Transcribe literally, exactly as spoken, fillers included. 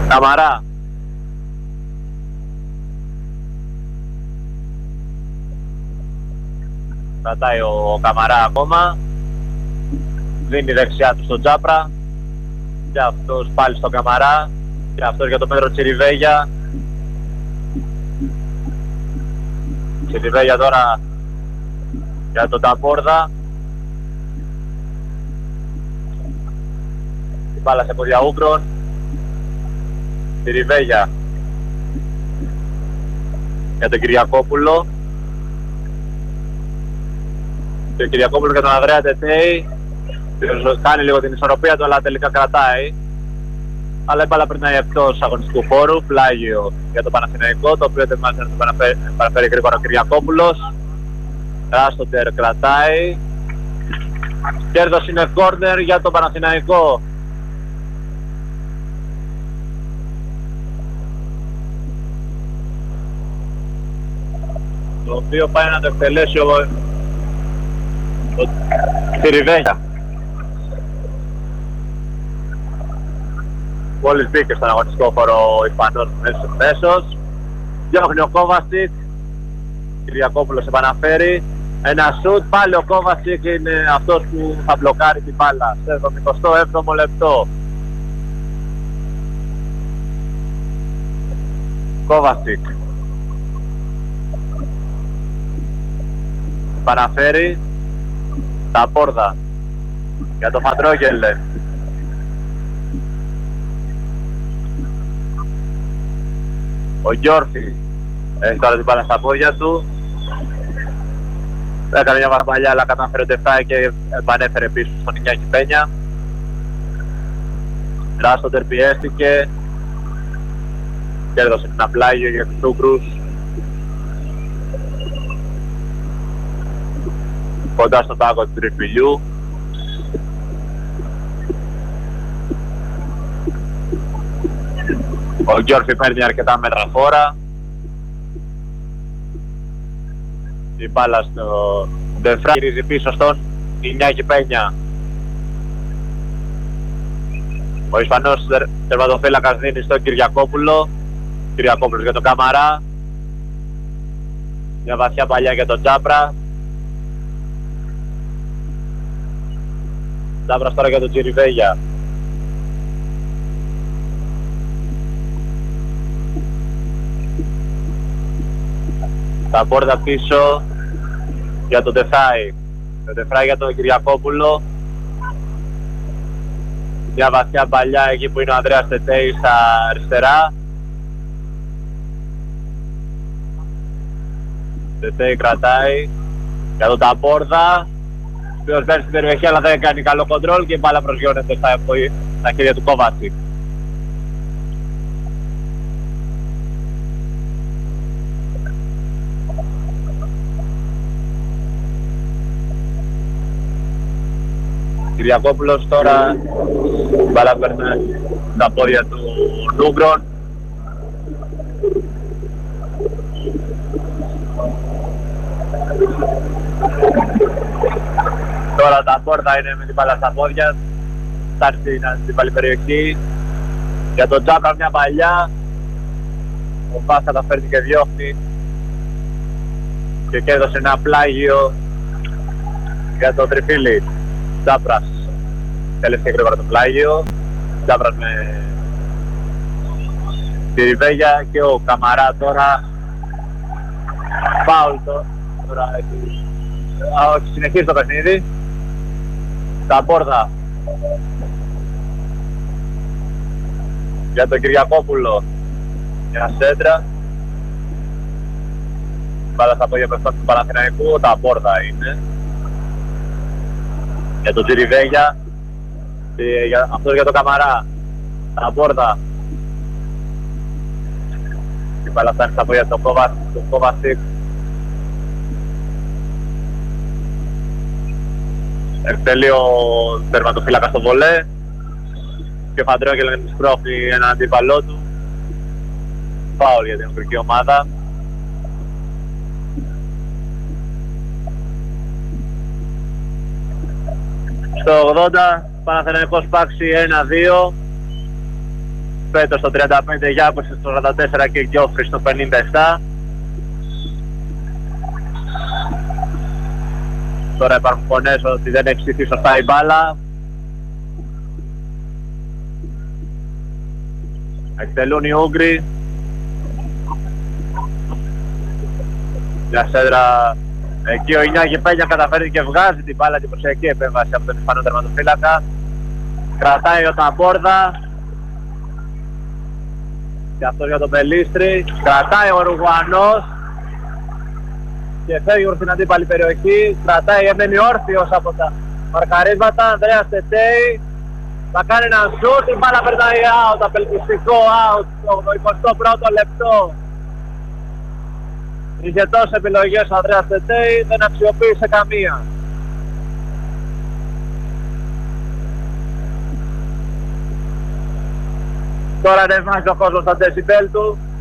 Καμαρά. Κρατάει ο Καμαρά ακόμα. Δίνει δεξιά του στον Τζάπρα. Και αυτός πάλι στον Καμαρά. Και αυτός για το μέτρο Τσιριβέγια. Τσιριβέγια τώρα για τον Ταμπόρδα. Την μπάλα σε πόδια Ούγκρων. Τσιριβέγια για τον Κυριακόπουλο. Και ο Κυριακόπουλο για τον Ανδρέα Τετέι. Κάνει λίγο την ισορροπία του, αλλά τελικά κρατάει. Αλλά η μπάλα περνάει εκτός αγωνιστικού χώρου. Πλάγιο για το Παναθηναϊκό, το οποίο ετοιμάζει να το παραφέρει γρήγορα ο Κυριακόπουλος. Ράστοτερ κρατάει. Κέρδος είναι κόρνερ για το Παναθηναϊκό. Το οποίο πάει να το εκτελέσει ο, ο Τσιριβέγια. Μόλις μπήκε στον αγωνιστικό χώρο ο Ισπανός μέσος. Διώχνει ο Κόβασιτ. Κυριακόπουλος επαναφέρει. Ένα σουτ, πάλι ο Κόβασιτ είναι αυτός που θα μπλοκάρει την μπάλα στο εβδομηκοστό έβδομο λεπτό. Κόβασιτ επαναφέρει. Ταμπόρδα για το Φαντρόγελε. Ο Γιόρφη έχει τώρα την μπάλα στα πόδια του. Έκανε μια βαρμπαλιά, αλλά κατάφερε ο Τεφτάι και επανέφερε πίσω στον Ινιάκη Πένια. Ράστοτερ πιέστηκε. Κέρδωσε ένα πλάγιο για τους Ούγκρους. Κοντά στον τάγκο του τριφυλιού. Ο Γιόρφη παίρνει αρκετά μέτρα φόρα. Η μπάλα στο Ντεφρά γυρίζει πίσω στον Ινιάκη Πένια. Ο Ισπανός τερματοφύλακας δίνει στον Κυριακόπουλο. Κυριακόπουλος για τον Καμαρά. Μια βαθιά παλιά για τον Τζάπρα. Τζάπρας τώρα για τον Τσιριβέγια. Τα πόρτα πίσω για τον Τεφράι. Το Τεφράι για τον Κυριακόπουλο. Μια βαθιά παλιά εκεί που είναι ο Ανδρέας Τετέι στα αριστερά. Τετέι κρατάει για τον Ταμπόρδα, ο οποίος μπαίνει στην περιοχή αλλά δεν κάνει καλό κοντρόλ και η μπάλα προσγειώνεται στα, στα χέρια του Κόβατσικ. Κυριακόπουλος τώρα, μπάλα περνάει στα πόδια του Ούγκρων. Τώρα τα πόρτα είναι με την μπάλα στα πόδια. Θα έρθει στην πάλι περιοχή. Για τον Τζάπρα μια παλιά. Ο Πας καταφέρνει και διώχνει. Και κέρδωσε ένα πλάγιο για το τριφύλι. Τζάπρας θέλει και γρήγορα το πλάγιο. Τζάπρας με τη Ριβέγια και ο Καμαρά τώρα. Φάουλ τώρα έχει. Α, όχι, συνεχίζει το παιχνίδι. Τα πόρτα για τον Κυριακόπουλο. Μια σέντρα. Μπάλα στα πόδια πεφτών του Παναθηναϊκού. Τα πόρτα είναι για τον Τσιριβέγια. Αυτός για τον Καμαρά. Τα πόρτα. Η μπάλα φτάνει στα πόδια του Κόβασιτ. Εκτελεί ο τερματοφύλακας στο βολέ και ο Φαντρόγελ σπρώχνει έναν αντίπαλό του. Φάουλ για την Ουγγρική ομάδα. Στο ογδόντα Παναθηναϊκός Πάξη ένα δύο. Πέτος στο τριάντα πέντε, Γιάκος στο σαράντα τέσσερα και Γιώφρης στο πενήντα επτά. Τώρα υπάρχουν φωνές ότι δεν έχει στηθεί σωστά η μπάλα. Εκτελούν οι Ούγγροι. Μια σέντρα εκεί, ο Ινιάκη Πένια καταφέρει και βγάζει την μπάλα, την προσεκτική επέμβαση από τον Ισπανό τερματοφύλακα. Κρατάει ο Ταμπόρδα και αυτό για τον Πελίστρη. Κρατάει ο Ρουγουανός και φεύγει προς την αντίπαλη περιοχή. Κρατάει, έμενει όρθιος από τα μαρκαρίσματα. Ανδρέας Τετέι θα κάνει ένα σουτ, η μπάλα περνάει out, απελπιστικό out στο εικοστό πρώτο λεπτό. Είχε τόσες επιλογές ο Ανδρέας Τετέι, δεν αξιοποίησε καμία. Τώρα ανεβάζει ο κόσμος στα decibel του.